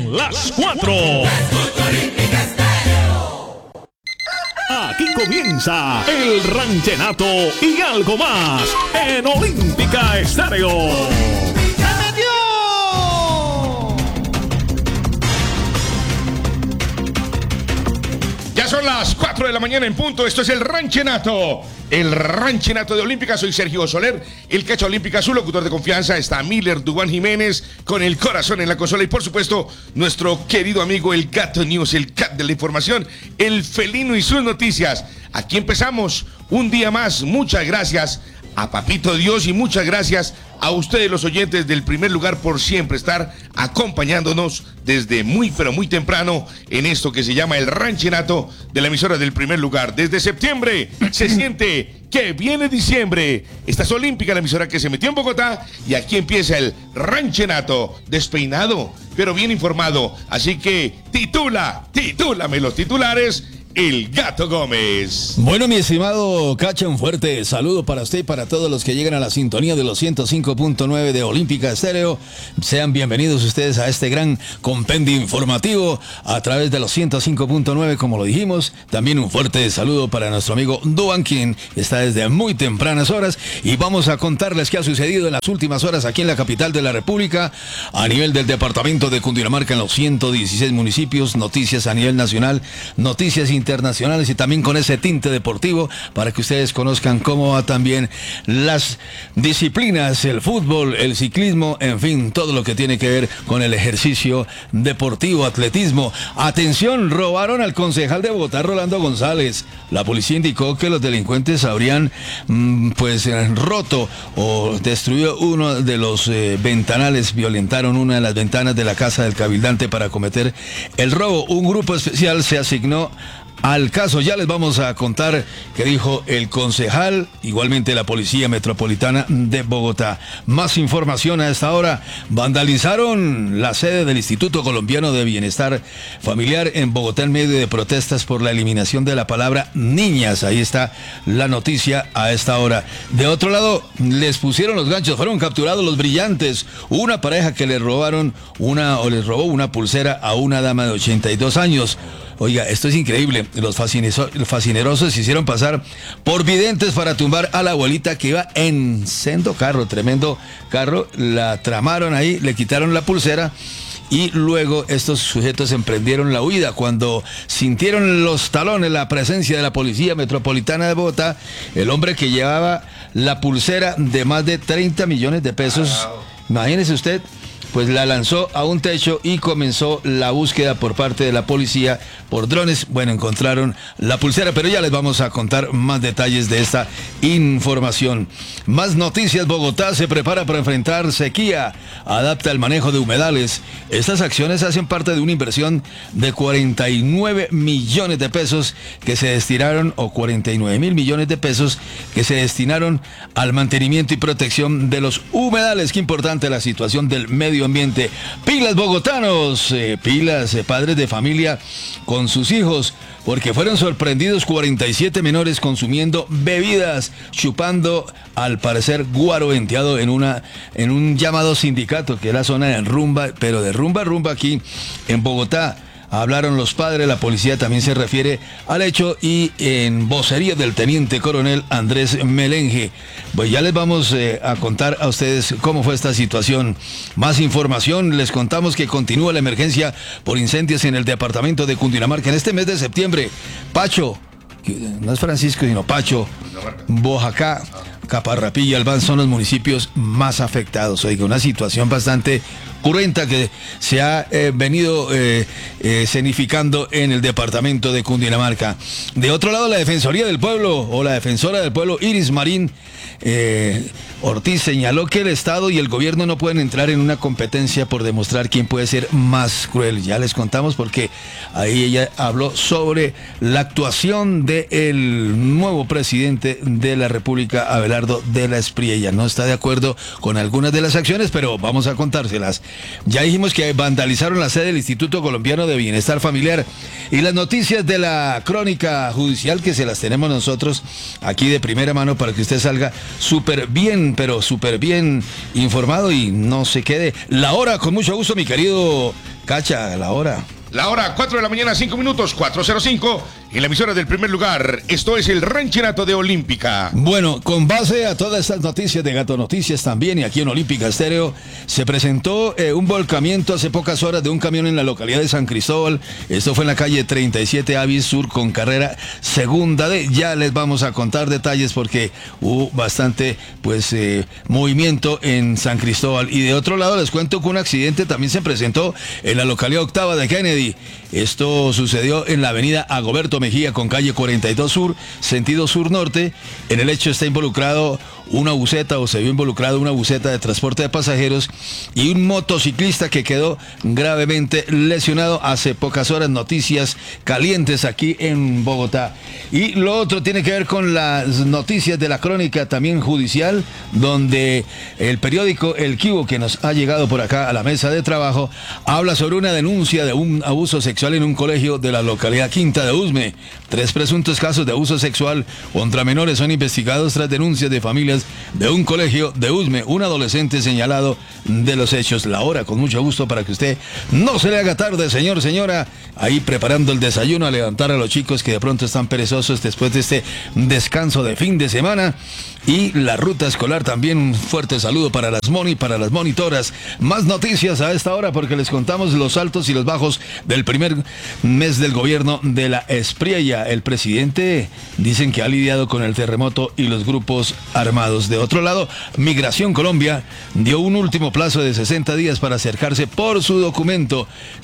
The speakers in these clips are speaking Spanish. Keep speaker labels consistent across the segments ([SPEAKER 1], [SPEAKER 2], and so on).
[SPEAKER 1] en las 4. Aquí comienza el ranchenato y algo más en Olímpica Estéreo.
[SPEAKER 2] Ya son las 4 de la mañana en punto. Esto es el Ranchenato. El Ranchenato de Olímpica. Soy Sergio Soler, el Cacha Olímpica, su locutor de confianza. Está Miller Dubán Jiménez con el corazón en la consola. Y por supuesto, nuestro querido amigo el Gato News, el Cat de la información, el felino y sus noticias. Aquí empezamos un día más. Muchas gracias a Papito Dios y muchas gracias a ustedes los oyentes del Primer Lugar por siempre estar acompañándonos desde muy pero muy temprano en esto que se llama el Ranchenato de la emisora del Primer Lugar. Desde septiembre se siente que viene diciembre. Esta es Olímpica, la emisora que se metió en Bogotá, y aquí empieza el Ranchenato, despeinado pero bien informado. Así que titúlame los titulares. El Gato Gómez.
[SPEAKER 3] Bueno, mi estimado Cacha, un fuerte saludo para usted y para todos los que llegan a la sintonía de los 105.9 de Olímpica Estéreo. Sean bienvenidos ustedes a este gran compendio informativo a través de los 105.9, como lo dijimos. También un fuerte saludo para nuestro amigo Duan, quien está desde muy tempranas horas, y vamos a contarles qué ha sucedido en las últimas horas aquí en la capital de la República, a nivel del departamento de Cundinamarca, en los 116 municipios, noticias a nivel nacional, noticias internacionales y también con ese tinte deportivo para que ustedes conozcan cómo va también las disciplinas, el fútbol, el ciclismo, en fin, todo lo que tiene que ver con el ejercicio deportivo, atletismo. Atención, robaron al concejal de Bogotá, Rolando González. La policía indicó que los delincuentes habrían roto o destruido uno de los ventanales, violentaron una de las ventanas de la casa del cabildante para cometer el robo. Un grupo especial se asignó al caso. Ya les vamos a contar qué dijo el concejal, igualmente la Policía Metropolitana de Bogotá. Más información a esta hora. Vandalizaron la sede del Instituto Colombiano de Bienestar Familiar en Bogotá en medio de protestas por la eliminación de la palabra niñas. Ahí está la noticia a esta hora. De otro lado, les pusieron los ganchos, fueron capturados los brillantes. Una pareja que les robó una pulsera a una dama de 82 años. Oiga, esto es increíble. Los fascinerosos se hicieron pasar por videntes para tumbar a la abuelita que iba en sendo carro, tremendo carro. La tramaron ahí, le quitaron la pulsera y luego estos sujetos emprendieron la huida. Cuando sintieron los talones la presencia de la Policía Metropolitana de Bogotá, el hombre que llevaba la pulsera de más de 30 millones de pesos, imagínese usted, pues la lanzó a un techo y comenzó la búsqueda por parte de la policía por drones. Bueno, encontraron la pulsera, pero ya les vamos a contar más detalles de esta información. Más noticias. Bogotá se prepara para enfrentar sequía, adapta el manejo de humedales. Estas acciones hacen parte de una inversión de 49 millones de pesos que se destinaron, o 49.000 millones de pesos que se destinaron al mantenimiento y protección de los humedales. Qué importante la situación del medio ambiente. Pilas bogotanos, padres de familia con sus hijos, porque fueron sorprendidos 47 menores consumiendo bebidas, chupando al parecer guaro venteado en un llamado sindicato, que es la zona de rumba, pero de rumba aquí en Bogotá. Hablaron los padres, la policía también se refiere al hecho, y en vocería del teniente coronel Andrés Melenge. Pues ya les vamos a contar a ustedes cómo fue esta situación. Más información, les contamos que continúa la emergencia por incendios en el departamento de Cundinamarca en este mes de septiembre. Pacho, no es Francisco sino Pacho, Boyacá, Caparrapí y Albán son los municipios más afectados. Oiga, una situación bastante cruenta que se ha venido escenificando en el departamento de Cundinamarca. De otro lado, la Defensoría del Pueblo, o la Defensora del Pueblo, Iris Marín Ortiz, señaló que el Estado y el gobierno no pueden entrar en una competencia por demostrar quién puede ser más cruel. Ya les contamos porque ahí ella habló sobre la actuación del nuevo presidente de la República, Abelardo de la Espriella. Ella no está de acuerdo con algunas de las acciones, pero vamos a contárselas. Ya dijimos que vandalizaron la sede del Instituto Colombiano de Bienestar Familiar, y las noticias de la crónica judicial que se las tenemos nosotros aquí de primera mano para que usted salga súper bien, pero súper bien informado y no se quede. La hora, con mucho gusto, mi querido Cacha, la hora.
[SPEAKER 2] La hora, 4 de la mañana, 5 minutos, 4:05, en la emisora del primer lugar. Esto es el Ranchenato de Olímpica.
[SPEAKER 3] Bueno, con base a todas estas noticias de Gato Noticias también, y aquí en Olímpica Estéreo, se presentó un volcamiento hace pocas horas de un camión en la localidad de San Cristóbal. Esto fue en la calle 37 Avis Sur con carrera segunda D. Ya les vamos a contar detalles porque hubo bastante, movimiento en San Cristóbal. Y de otro lado les cuento que un accidente también se presentó en la localidad octava de Kennedy. Esto sucedió en la avenida Agoberto Mejía con calle 42 Sur, sentido sur-norte. En el hecho está involucrado una buseta, o se vio involucrado una buseta de transporte de pasajeros y un motociclista que quedó gravemente lesionado hace pocas horas. Noticias calientes aquí en Bogotá. Y lo otro tiene que ver con las noticias de la crónica también judicial, donde el periódico El Quibo, que nos ha llegado por acá a la mesa de trabajo, habla sobre una denuncia de un abuso sexual en un colegio de la localidad Quinta de Usme. 3 presuntos casos de abuso sexual contra menores son investigados tras denuncias de familias de un colegio de Usme. Un adolescente señalado de los hechos. La hora, con mucho gusto, para que usted no se le haga tarde, señor, señora, ahí preparando el desayuno, a levantar a los chicos que de pronto están perezosos después de este descanso de fin de semana. Y la ruta escolar también, un fuerte saludo para las para las monitoras. Más noticias a esta hora porque les contamos los altos y los bajos del primer mes del gobierno de la Espriella. El presidente dicen que ha lidiado con el terremoto y los grupos armados. De otro lado, Migración Colombia dio un último plazo de 60 días para acercarse por su documento.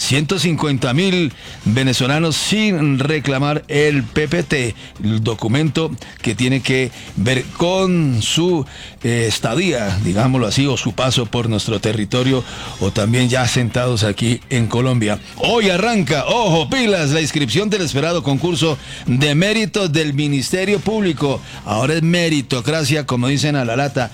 [SPEAKER 3] 150.000 venezolanos sin reclamar el PPT, el documento que tiene que ver con su estadía, digámoslo así, o su paso por nuestro territorio, o también ya asentados aquí en Colombia. Hoy arranca, ojo, pilas, la inscripción del esperado concurso de méritos del Ministerio Público. Ahora es meritocracia, como dicen a la lata.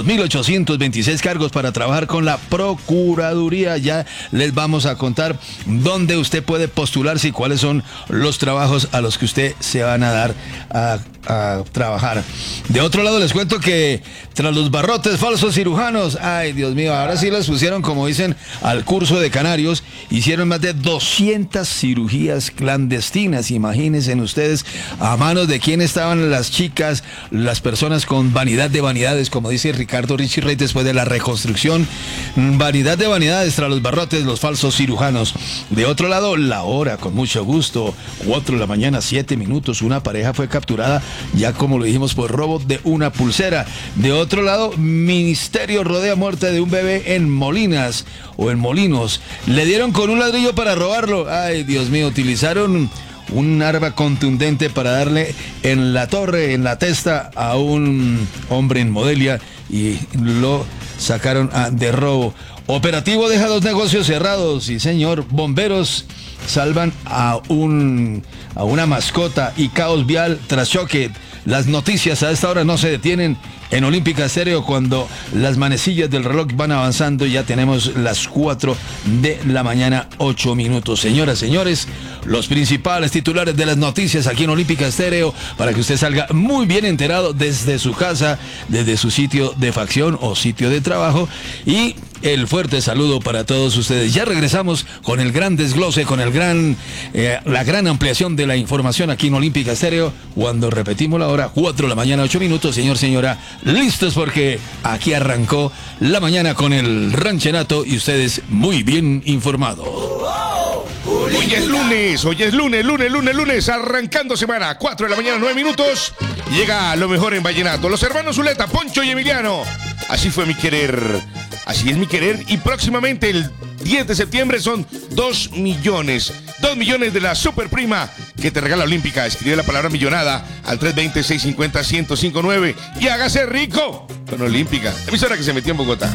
[SPEAKER 3] 2.826 cargos para trabajar con la Procuraduría. Ya les vamos a contar dónde usted puede postularse y cuáles son los trabajos a los que usted se van a dar a trabajar. De otro lado les cuento que tras los barrotes falsos cirujanos, ay Dios mío, ahora sí los pusieron, como dicen, al curso de canarios. Hicieron más de 200 cirugías clandestinas. Imagínense ustedes a manos de quién estaban las chicas, las personas con vanidad de vanidades, como dice Ricardo Richie Rey después de la reconstrucción. Vanidad de vanidades tras los barrotes, los falsos cirujanos. De otro lado, la hora, con mucho gusto, 4 de la mañana, 7 minutos, una pareja fue capturada, ya como lo dijimos, por robo de una pulsera. De otro lado, ministerio rodea muerte de un bebé en Molinas, o en Molinos. Le dieron con un ladrillo para robarlo. Ay, Dios mío, utilizaron un arma contundente para darle en la torre, en la testa, a un hombre en Modelia y lo sacaron de robo. Operativo deja 2 negocios cerrados. Sí, señor. Bomberos salvan a una mascota y caos vial tras choque. Las noticias a esta hora no se detienen en Olímpica Estéreo cuando las manecillas del reloj van avanzando. Ya tenemos las 4 de la mañana, 8 minutos. Señoras, señores, los principales titulares de las noticias aquí en Olímpica Estéreo para que usted salga muy bien enterado desde su casa, desde su sitio de facción o sitio de trabajo. Y el fuerte saludo para todos ustedes. Ya regresamos con el gran desglose, con la gran ampliación de la información aquí en Olímpica Estéreo, cuando repetimos la hora, 4 de la mañana, 8 minutos. Señor, señora, listos porque aquí arrancó la mañana con el Ranchenato y ustedes muy bien informados.
[SPEAKER 2] Hoy es lunes, arrancando semana, 4 de la mañana, 9 minutos. Llega lo mejor en vallenato. Los hermanos Zuleta, Poncho y Emiliano. Así fue mi querer. Así es mi querer. Y próximamente el 10 de septiembre son 2 millones. 2 millones de la super prima que te regala Olímpica. Escribe la palabra millonada al 320-650-1059 y hágase rico con Olímpica, emisora que se metió en Bogotá.